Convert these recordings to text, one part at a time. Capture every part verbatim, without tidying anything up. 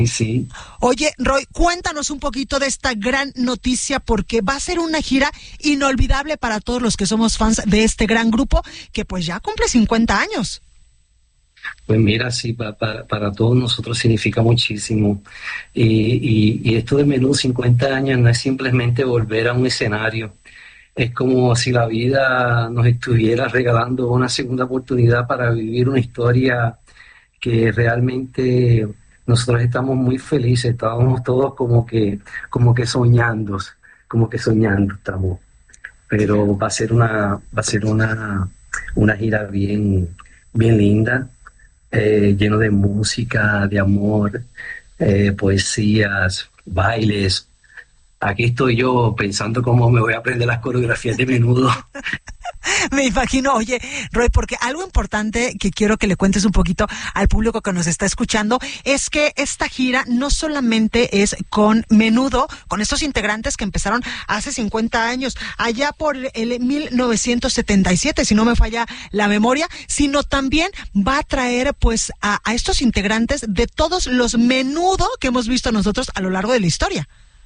Sí. Oye, Roy, cuéntanos un poquito de esta gran noticia, porque va a ser una gira inolvidable para todos los que somos fans de este gran grupo, que pues ya cumple cincuenta años. Pues mira, sí, pa, pa, para todos nosotros significa muchísimo. Y, y, y esto de Menudo cincuenta años no es simplemente volver a un escenario. Es como si la vida nos estuviera regalando una segunda oportunidad para vivir una historia que realmente nosotros estamos muy felices. Estábamos todos como que, como que soñando, como que soñando estamos. Pero va a ser una, va a ser una, una gira bien, bien linda. Eh, lleno de música, de amor, eh, poesías, bailes. Aquí estoy yo pensando cómo me voy a aprender las coreografías de Menudo. Me imagino. Oye, Roy, porque algo importante que quiero que le cuentes un poquito al público que nos está escuchando es que esta gira no solamente es con Menudo, con estos integrantes que empezaron hace cincuenta años, allá por el mil novecientos setenta y siete, si no me falla la memoria, sino también va a traer pues a, a estos integrantes de todos los Menudo que hemos visto nosotros a lo largo de la historia.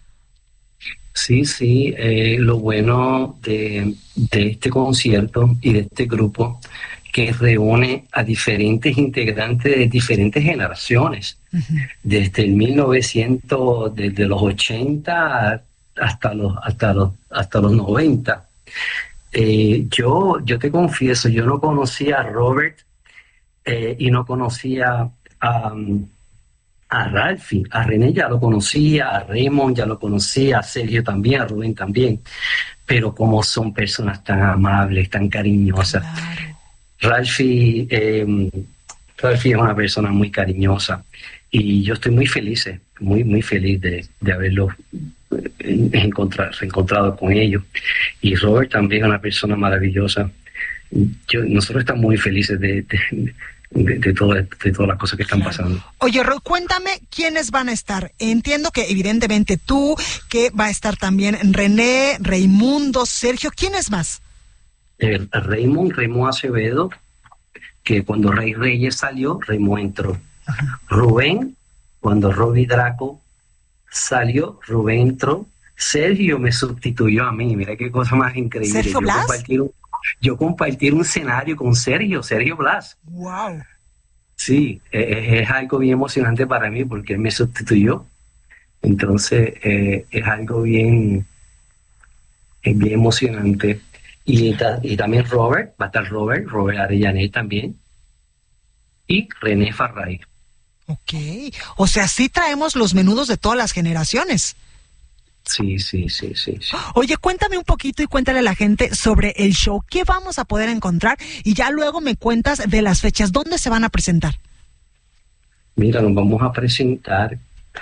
Sí, sí, eh, lo bueno de, de este concierto y de este grupo que reúne a diferentes integrantes de diferentes generaciones, uh-huh. desde el mil novecientos, desde los ochenta hasta los hasta los hasta los noventa. Eh, yo yo te confieso, yo no conocía a Robert eh, y no conocía a um, a Ralphie, a René ya lo conocía, a Raymond ya lo conocía, a Sergio también, a Rubén también, pero como son personas tan amables, tan cariñosas. Claro. Ralphie, eh, Ralphie es una persona muy cariñosa y yo estoy muy feliz, muy, muy feliz de, de haberlos encontrado, reencontrado con ellos. Y Robert también es una persona maravillosa. Yo, nosotros estamos muy felices de... de De, de, todo, de todas las cosas que están claro. pasando. Oye, Roy, cuéntame quiénes van a estar. Entiendo que evidentemente tú, que va a estar también René, Raimundo, Sergio. ¿Quiénes más? Eh, Raymond, Raymond Acevedo, que cuando Rey Reyes salió, Raymond entró. Ajá. Rubén, cuando Robbie Draco salió, Rubén entró. Sergio me sustituyó a mí. Mira qué cosa más increíble. ¿Sergio Blas? Yo compartí un, yo compartí un escenario con Sergio, Sergio Blas. ¡Wow! Sí, es, es algo bien emocionante para mí porque él me sustituyó. Entonces, eh, es algo bien, es bien emocionante. Y, y también Robert, va a estar Robert, Robert Arellané también. Y René Farray. Ok, o sea, sí traemos los Menudos de todas las generaciones. Sí, sí, sí, sí, sí. Oye, cuéntame un poquito y cuéntale a la gente sobre el show. ¿Qué vamos a poder encontrar? Y ya luego me cuentas de las fechas. ¿Dónde se van a presentar? Mira, nos vamos a presentar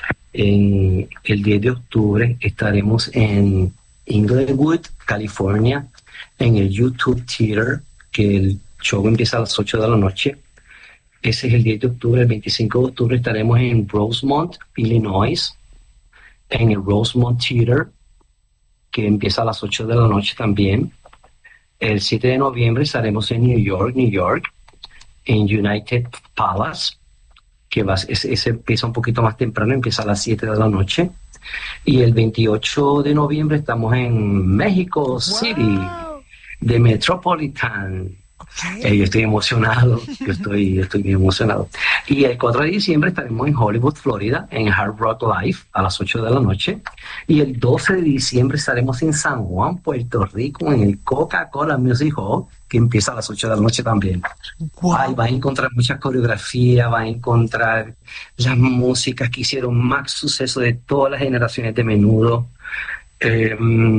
en el diez de octubre. Estaremos en Inglewood, California, en el YouTube Theater, que el show empieza a las ocho de la noche. Ese es el diez de octubre. El veinticinco de octubre estaremos en Rosemont, Illinois, en el Rosemont Theater, que empieza a las ocho de la noche también. El siete de noviembre estaremos en New York, New York, en United Palace, que va, ese, ese empieza un poquito más temprano, empieza a las siete de la noche. Y el veintiocho de noviembre estamos en México City, wow. de Metropolitan. Okay. Eh, yo estoy emocionado, yo estoy, yo estoy bien emocionado. Y el cuatro de diciembre estaremos en Hollywood, Florida, en Hard Rock Live a las ocho de la noche. Y el doce de diciembre estaremos en San Juan, Puerto Rico, en el Coca-Cola Music Hall, que empieza a las ocho de la noche también. Wow. Ahí va a encontrar muchas coreografías, va a encontrar las músicas que hicieron más suceso de todas las generaciones de Menudo. Eh,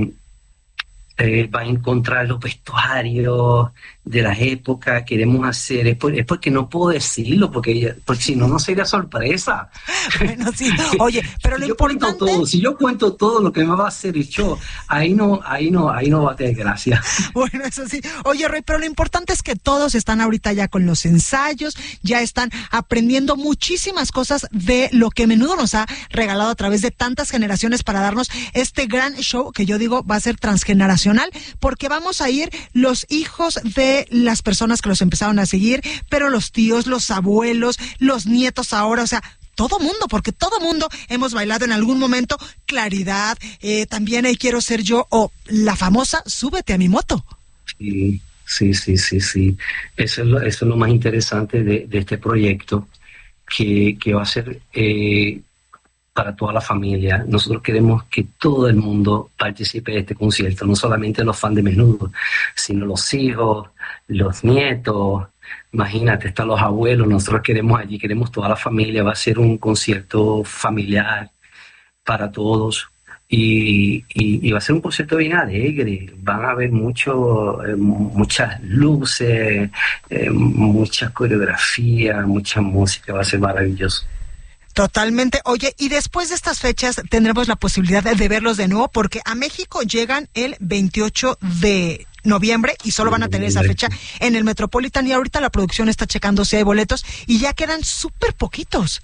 Eh, va a encontrar los vestuarios de las épocas que queremos hacer. Es, por, es porque no puedo decirlo, porque, porque si no, no sería sorpresa. Bueno, sí. Oye, pero si lo yo importante... Cuento todo, si yo cuento todo lo que me va a hacer el show, ahí no, ahí no, ahí no va a tener gracia. Bueno, eso sí. Oye, Roy, pero lo importante es que todos están ahorita ya con los ensayos, ya están aprendiendo muchísimas cosas de lo que Menudo nos ha regalado a través de tantas generaciones para darnos este gran show que yo digo va a ser transgeneracional, porque vamos a ir los hijos de las personas que los empezaron a seguir, pero los tíos, los abuelos, los nietos ahora, o sea, todo mundo, porque todo mundo hemos bailado en algún momento Claridad, eh, también ahí Quiero Ser Yo, o la famosa Súbete a mi moto. Sí, sí, sí, sí, sí. Eso es lo, eso es lo más interesante de, de este proyecto, que, que va a ser eh, para toda la familia. Nosotros queremos que todo el mundo participe de este concierto, no solamente los fans de Menudo, sino los hijos, los nietos, imagínate, están los abuelos, nosotros queremos allí, queremos toda la familia, va a ser un concierto familiar para todos. Y, y, y va a ser un concierto bien alegre, van a haber mucho, eh, muchas luces, eh, mucha coreografía, mucha música, va a ser maravilloso. Totalmente. Oye, y después de estas fechas tendremos la posibilidad de, de verlos de nuevo, porque a México llegan el veintiocho de noviembre y solo van a tener esa fecha en el Metropolitan, y ahorita la producción está checando si hay boletos y ya quedan súper poquitos.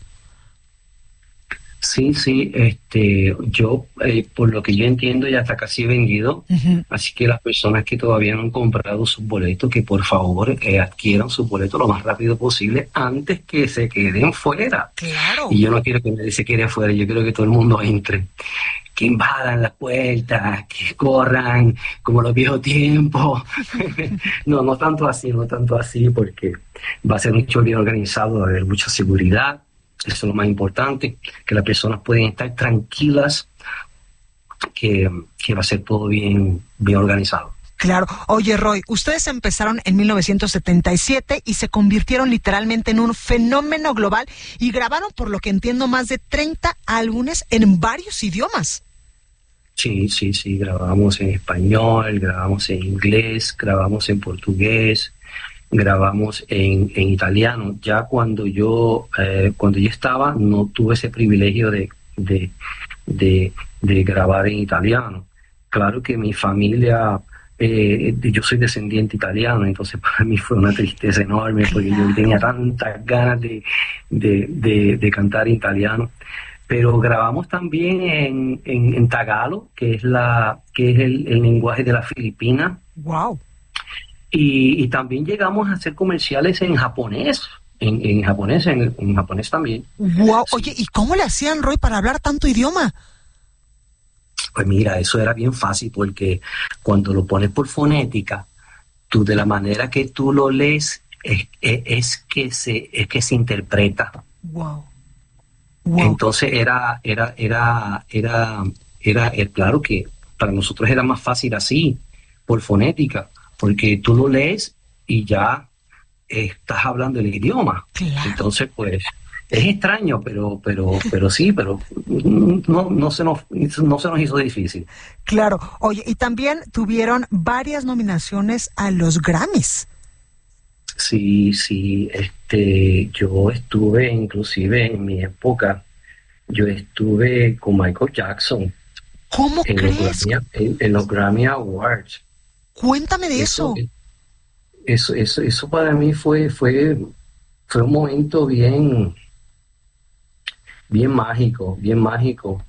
Sí, sí, este, yo, eh, por lo que yo entiendo, ya está casi vendido, uh-huh. Así que las personas que todavía no han comprado sus boletos, que por favor eh, adquieran sus boletos lo más rápido posible antes que se queden fuera. Claro. Y yo no quiero que nadie se quede fuera, yo quiero que todo el mundo entre, que invadan las puertas, que corran como los viejos tiempos. No, no tanto así, no tanto así, porque va a ser un show bien organizado, va a haber mucha seguridad. Eso es lo más importante, que las personas pueden estar tranquilas, que, que va a ser todo bien, bien organizado. Claro. Oye, Roy, ustedes empezaron en mil novecientos setenta y siete y se convirtieron literalmente en un fenómeno global y grabaron, por lo que entiendo, más de treinta álbumes en varios idiomas. Sí, sí, sí, grabamos en español, grabamos en inglés, grabamos en portugués, grabamos en, en italiano. Ya cuando yo eh, cuando yo estaba, no tuve ese privilegio de, de, de, de grabar en italiano. Claro que mi familia, eh, yo soy descendiente italiano, entonces para mí fue una tristeza enorme, porque yo tenía tantas ganas de, de, de, de cantar en italiano. Pero grabamos también en, en, en tagalo, que es la que es el, el lenguaje de la Filipina. Wow. Y, y también llegamos a hacer comerciales en japonés, en, en japonés, en, en japonés también. Wow. Sí. Oye, ¿y cómo le hacían, Roy, para hablar tanto idioma? Pues mira, eso era bien fácil, porque cuando lo pones por fonética, tú de la manera que tú lo lees es, es, es que se es que se interpreta. Wow. Wow. Entonces era era era era era, era claro que para nosotros era más fácil así, por fonética, porque tú lo lees y ya estás hablando el idioma. Claro. Entonces, pues, es extraño, pero pero pero sí, pero no, no, se nos, no se nos hizo difícil. Claro. Oye, y también tuvieron varias nominaciones a los Grammys. Sí, sí, este, yo estuve, inclusive en mi época, yo estuve con Michael Jackson. ¿Cómo en crees? Los Grammy, en, en los Grammy Awards. Cuéntame de eso. Eso, eso, eso, eso para mí fue, fue, fue un momento bien, bien mágico, bien mágico,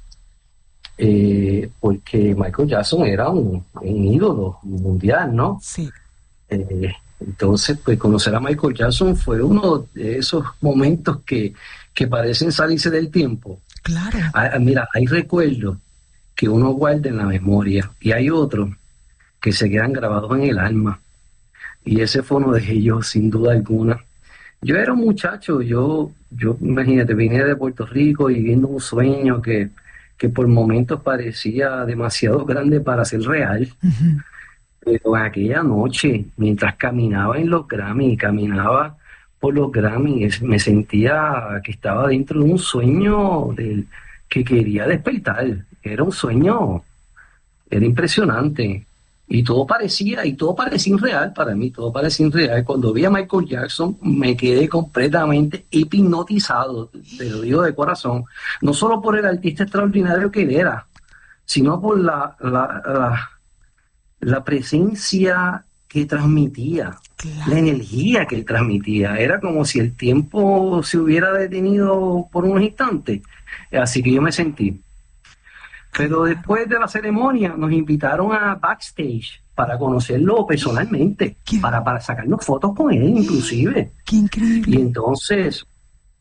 eh, porque Michael Jackson era un, un ídolo mundial, ¿no? Sí. Eh, entonces, pues conocer a Michael Jackson fue uno de esos momentos que, que parecen salirse del tiempo. Claro. Ah, mira, hay recuerdos que uno guarda en la memoria y hay otros que se quedan grabados en el alma, y ese fue uno de ellos, sin duda alguna. Yo era un muchacho, yo, yo imagínate, vine de Puerto Rico y viviendo un sueño que, que por momentos parecía demasiado grande para ser real. Uh-huh. Pero aquella noche, mientras caminaba en los Grammy, caminaba por los Grammy, me sentía que estaba dentro de un sueño del, que quería despertar. Era un sueño, era impresionante. Y todo parecía, y todo parecía irreal para mí, todo parecía irreal. Cuando vi a Michael Jackson, me quedé completamente hipnotizado, te lo digo de corazón. No solo por el artista extraordinario que él era, sino por la, la, la, la presencia que transmitía, claro. La energía que él transmitía. Era como si el tiempo se hubiera detenido por unos instantes. Así que yo me sentí. Pero después de la ceremonia nos invitaron a backstage para conocerlo personalmente, para, para sacarnos fotos con él inclusive. ¡Qué increíble! Y entonces,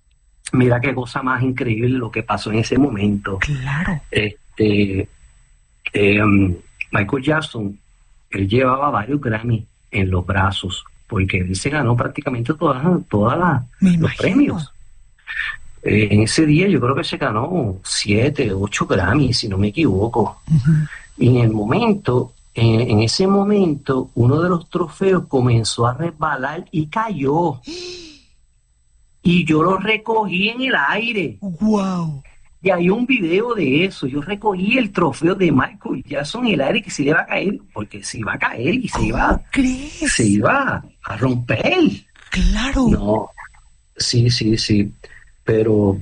mira qué cosa más increíble lo que pasó en ese momento. Claro. Este, eh, Michael Jackson, él llevaba varios Grammy en los brazos, porque él se ganó prácticamente todas, todas las, los premios. Eh, en ese día yo creo que se ganó siete, ocho Grammy, si no me equivoco. Uh-huh. Y en el momento, en, en ese momento, uno de los trofeos comenzó a resbalar y cayó. Y yo lo recogí en el aire. ¡Wow! Y hay un video de eso. Yo recogí el trofeo de Michael Jackson en el aire que se le iba a caer, porque se iba a caer y se iba, crees? se iba a romper. Claro. No, sí, sí, sí. Pero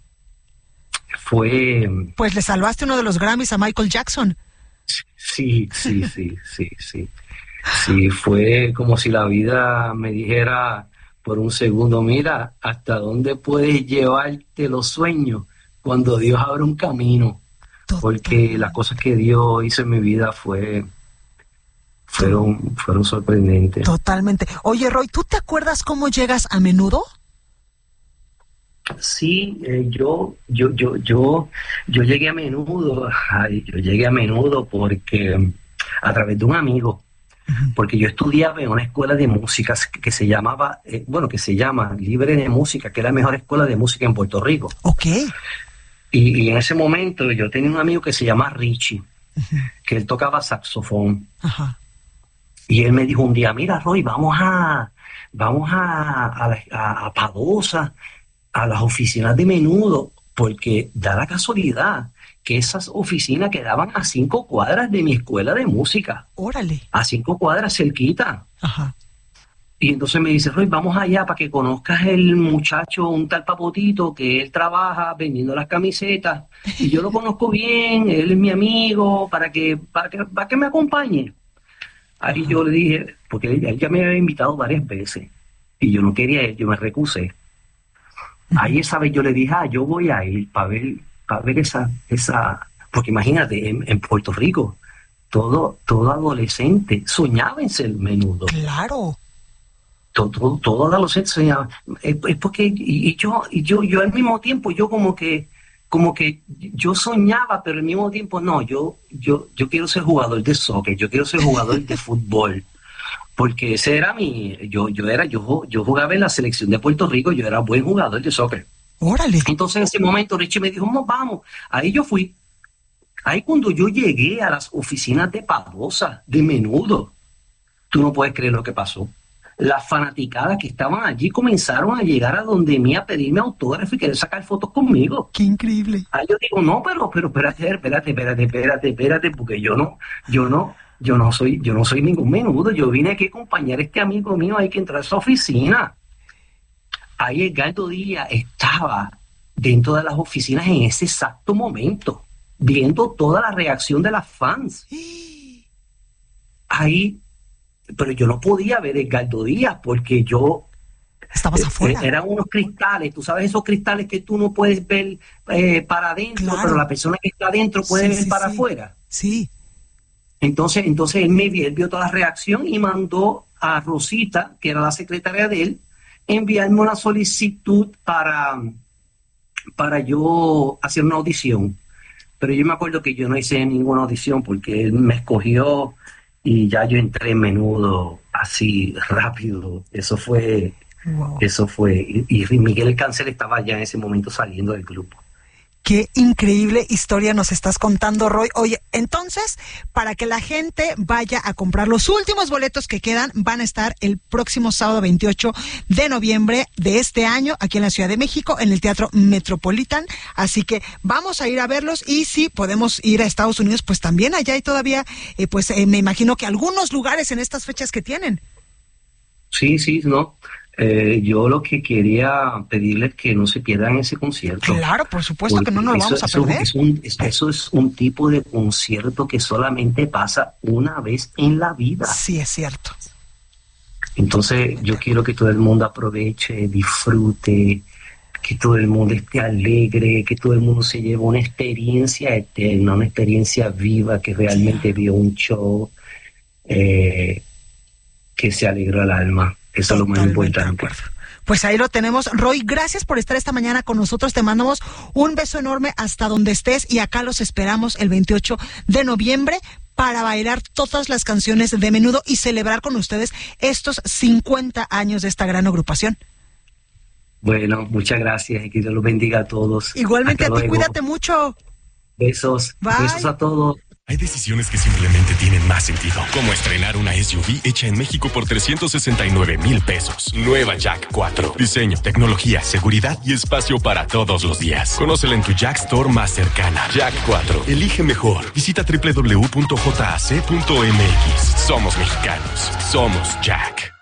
fue... Pues le salvaste uno de los Grammys a Michael Jackson. Sí, sí, sí, sí, sí. Sí, fue como si la vida me dijera por un segundo, mira, ¿hasta dónde puedes llevarte los sueños cuando Dios abre un camino? Total. Porque las cosas que Dios hizo en mi vida fue... fueron, fueron sorprendentes. Totalmente. Oye, Roy, ¿tú te acuerdas cómo llegas a Menudo? Sí, eh, yo, yo, yo, yo, yo llegué a Menudo, ay, yo llegué a Menudo porque a través de un amigo, uh-huh. porque yo estudiaba en una escuela de música que, que se llamaba, eh, bueno, que se llama Libre de Música, que es la mejor escuela de música en Puerto Rico. Okay. Y, y en ese momento yo tenía un amigo que se llama Richie, uh-huh. que él tocaba saxofón. Uh-huh. Y él me dijo un día, mira, Roy, vamos a, vamos a, a, a, a Padosa, a las oficinas de Menudo, porque da la casualidad que esas oficinas quedaban a cinco cuadras de mi escuela de música. Órale. A cinco cuadras cerquita. Ajá. Y entonces me dice, Roy, vamos allá para que conozcas el muchacho, un tal Papotito, que él trabaja vendiendo las camisetas, y yo lo conozco bien, él es mi amigo, para que, para que, para que me acompañe. Ahí Ajá. yo le dije, porque él, él ya me había invitado varias veces, y yo no quería ir, yo me recusé. Ahí esa vez yo le dije, ah, yo voy a ir para ver, para ver esa, esa, porque imagínate, en, en Puerto Rico, todo, todo adolescente soñaba en ser Menudo. Claro. Todo, todo, todo adolescente soñaba. Es, es porque, y, y yo, y yo, yo al mismo tiempo, yo como que, como que yo soñaba, pero al mismo tiempo no, yo, yo, yo quiero ser jugador de soccer, yo quiero ser jugador de fútbol. Porque ese era mi, yo, yo era, yo, yo jugaba en la selección de Puerto Rico, yo era buen jugador de soccer. Órale. Entonces en ese momento Richie me dijo, vamos, vamos. Ahí yo fui. Ahí cuando yo llegué a las oficinas de Padosa, de Menudo, tú no puedes creer lo que pasó. Las fanaticadas que estaban allí comenzaron a llegar a donde mí a pedirme autógrafo y querer sacar fotos conmigo. Qué increíble. Ahí yo digo, no, pero, pero espérate, espérate, espérate, espérate, espérate, porque yo no, yo no. Yo no soy, yo no soy ningún Menudo, yo vine aquí a acompañar a este amigo mío, hay que entrar a esa oficina. Ahí Edgardo Díaz estaba dentro de las oficinas en ese exacto momento, viendo toda la reacción de las fans. Ahí, pero yo no podía ver a Edgardo Díaz porque yo... Estabas afuera. Eh, eran unos cristales, tú sabes esos cristales que tú no puedes ver eh, para adentro, claro. pero la persona que está adentro puede sí, ver sí, para sí. afuera. Sí. Entonces, entonces él me vio, él vio toda la reacción y mandó a Rosita, que era la secretaria de él, enviarme una solicitud para, para yo hacer una audición. Pero yo me acuerdo que yo no hice ninguna audición porque él me escogió y ya yo entré en Menudo así rápido. Eso fue, wow. eso fue. Y, y Miguel Cancel estaba ya en ese momento saliendo del grupo. Qué increíble historia nos estás contando, Roy. Oye, entonces, para que la gente vaya a comprar los últimos boletos que quedan, van a estar el próximo sábado veintiocho de noviembre de este año, aquí en la Ciudad de México, en el Teatro Metropolitan. Así que vamos a ir a verlos y si podemos ir a Estados Unidos, pues también allá hay todavía, eh, pues eh, me imagino que algunos lugares en estas fechas que tienen. Sí, sí, no. Eh, yo lo que quería pedirles es que no se pierdan ese concierto. Claro, por supuesto que no nos lo vamos a eso, perder. Es un, es, eso es un tipo de concierto que solamente pasa una vez en la vida. Sí, es cierto. Entonces yo quiero que todo el mundo aproveche, disfrute, que todo el mundo esté alegre, que todo el mundo se lleve una experiencia eterna, una experiencia viva, que realmente sí. vio un show eh, que se alegró al alma. Eso Totalmente es lo más importante. Pues ahí lo tenemos. Roy, gracias por estar esta mañana con nosotros. Te mandamos un beso enorme hasta donde estés y acá los esperamos el veintiocho de noviembre para bailar todas las canciones de Menudo y celebrar con ustedes estos cincuenta años de esta gran agrupación. Bueno, muchas gracias y que Dios los bendiga a todos. Igualmente Hasta a ti, luego. Cuídate mucho. Besos. Bye. Besos a todos. Hay decisiones que simplemente tienen más sentido, como estrenar una S U V hecha en México por trescientos sesenta y nueve mil pesos. Nueva Jack cuatro. Diseño, tecnología, seguridad y espacio para todos los días. Conócela en tu Jack Store más cercana. Jack cuatro. Elige mejor. Visita doble u doble u doble u punto j a c punto m x. Somos mexicanos. Somos Jack.